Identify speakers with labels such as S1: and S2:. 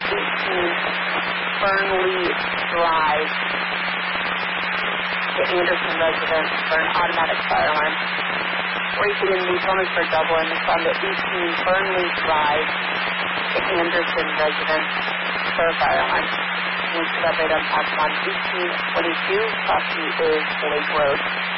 S1: Fernley Drive, the Anderson residence, for an automatic fire alarm. Or you can leave only for Dublin. It's on the 18 Fernley Drive, the Anderson residence, for a fire alarm. And it's covered on Pass 1822, property is Lake Road.